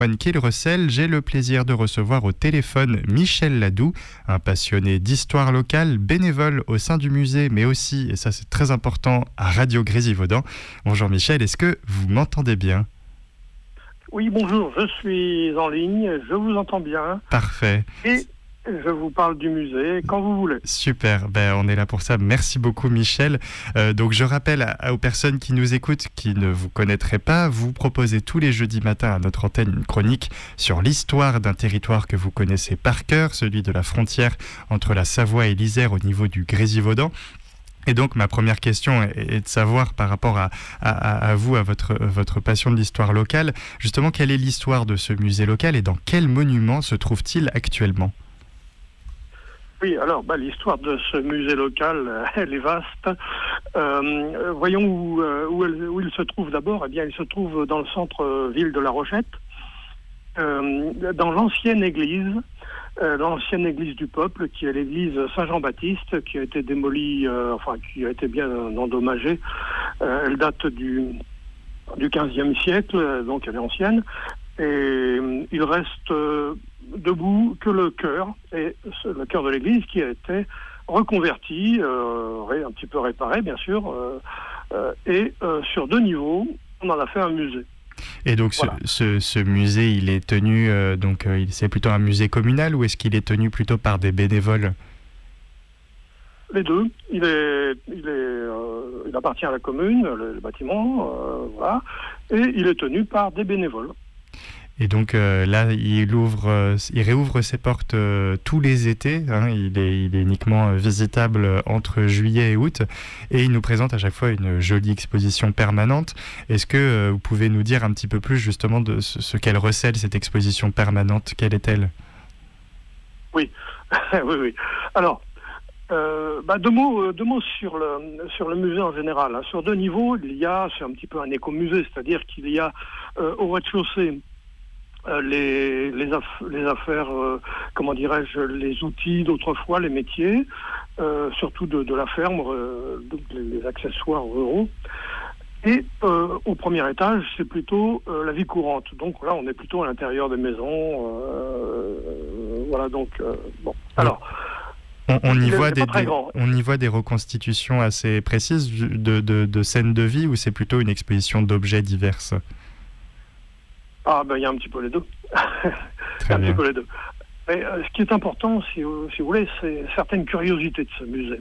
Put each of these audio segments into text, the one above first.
Qu'il recèle, j'ai le plaisir de recevoir au téléphone Michel Ladoux, un passionné d'histoire locale, bénévole au sein du musée, mais aussi, et ça c'est très important, à Radio Grésivaudan. Bonjour Michel, est-ce que vous m'entendez bien ? Oui, bonjour, je suis en ligne, je vous entends bien. Parfait. Et je vous parle du musée quand vous voulez. Super, on est là pour ça. Merci beaucoup Michel. Donc je rappelle aux personnes qui nous écoutent, qui ne vous connaîtraient pas, vous proposez tous les jeudis matins à notre antenne une chronique sur l'histoire d'un territoire que vous connaissez par cœur, celui de la frontière entre la Savoie et l'Isère au niveau du Grésivaudan. Et donc ma première question est de savoir par rapport à vous, à votre passion de l'histoire locale, justement quelle est l'histoire de ce musée local et dans quel monument se trouve-t-il actuellement ? Oui, alors l'histoire de ce musée local, elle est vaste. Voyons où il se trouve d'abord. Eh bien, il se trouve dans le centre-ville de La Rochette, dans l'ancienne église du peuple, qui est l'église Saint-Jean-Baptiste, qui a été démolie, qui a été bien endommagée. Elle date du XVe siècle, donc elle est ancienne. Et il reste debout que le chœur de l'église qui a été reconverti, un petit peu réparé bien sûr, et sur 2 niveaux, on en a fait un musée. Et donc voilà. ce musée, il est tenu, c'est plutôt un musée communal ou est-ce qu'il est tenu plutôt par des bénévoles ? Les deux. Il appartient à la commune, le bâtiment, voilà, et il est tenu par des bénévoles. Et donc là, il réouvre ses portes tous les étés. Il est uniquement visitable entre juillet et août. Et il nous présente à chaque fois une jolie exposition permanente. Est-ce que vous pouvez nous dire un petit peu plus justement de ce qu'elle recèle, cette exposition permanente ? Quelle est-elle ? Oui, oui. Alors, 2 mots sur le musée en général. Sur 2 niveaux, c'est un petit peu un écomusée, c'est-à-dire qu'il y a au rez-de-chaussée les affaires, les outils d'autrefois, les métiers, surtout de la ferme, donc les accessoires ruraux. Et au premier étage, c'est plutôt la vie courante. Donc là, on est plutôt à l'intérieur des maisons. Alors, on y voit des reconstitutions assez précises de scènes de vie ou c'est plutôt une exposition d'objets divers ? Il y a un petit peu les deux. Mais ce qui est important, si vous voulez, c'est certaines curiosités de ce musée.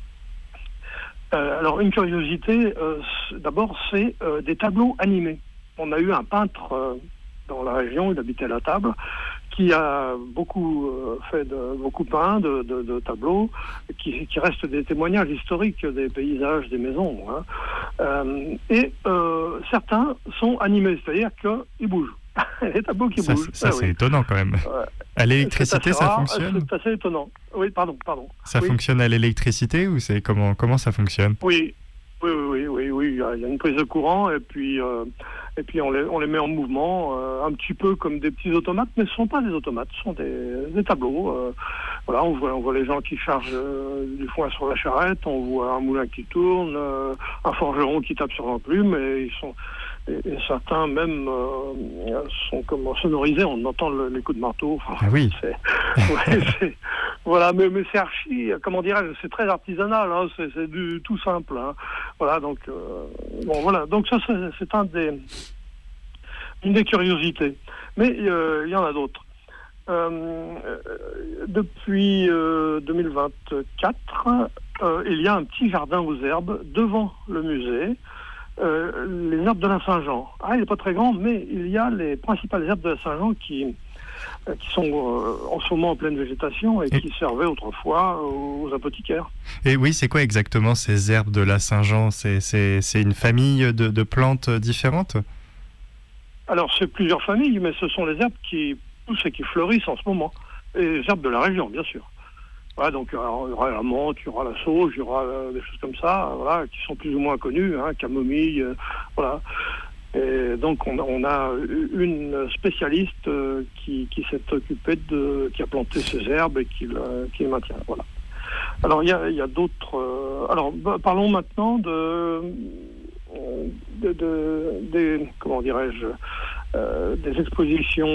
Alors, une curiosité, d'abord, c'est des tableaux animés. On a eu un peintre dans la région, il habitait à la Table, qui a beaucoup peint de tableaux, qui restent des témoignages historiques des paysages, des maisons. Et certains sont animés, c'est-à-dire qu'ils bougent. Les tableaux qui bougent. Ça c'est étonnant quand même. À l'électricité, ça fonctionne ? C'est assez étonnant. Oui, pardon. Ça fonctionne à l'électricité ou c'est comment ça fonctionne ? Oui. Il y a une prise de courant et puis on les met en mouvement, un petit peu comme des petits automates, mais ce ne sont pas des automates, ce sont des tableaux. On voit les gens qui chargent du foin sur la charrette, on voit un moulin qui tourne, un forgeron qui tape sur l'enclume, et certains même sont sonorisés, on entend les coups de marteau. Oui. Voilà, mais c'est archi, c'est très artisanal, c'est du tout simple. Voilà, donc donc ça c'est une des curiosités. Mais il y en a d'autres. Depuis 2024, il y a un petit jardin aux herbes devant le musée. Les herbes de la Saint-Jean. Il n'est pas très grand, mais il y a les principales herbes de la Saint-Jean qui sont en ce moment en pleine végétation et qui servaient autrefois aux apothicaires. Et oui, c'est quoi exactement ces herbes de la Saint-Jean ? C'est une famille de plantes différentes ? Alors, c'est plusieurs familles, mais ce sont les herbes qui poussent et qui fleurissent en ce moment. Et les herbes de la région, bien sûr. Voilà, donc il y aura la menthe, il y aura la sauge, il y aura des choses comme ça, qui sont plus ou moins connues, camomille, voilà. Et donc on a une spécialiste qui s'est occupée qui a planté ces herbes et qui les maintient. Voilà. Alors il y a d'autres. Parlons maintenant des des expositions